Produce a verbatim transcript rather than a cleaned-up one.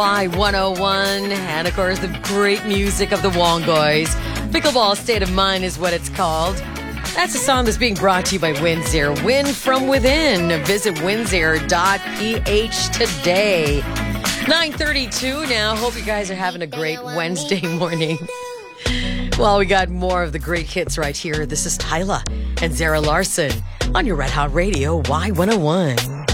Y one oh one, and of course the great music of the Wongoys. Pickleball State of Mind is what it's called. That's a song that's being brought to you by WinZer. Win from within. Visit winzr dot p h today. nine thirty-two now. Hope you guys are having a great Wednesday morning. Well, we got more of the great hits right here. This is Tyla and Zara Larson on your Red Hot Radio Y one oh one.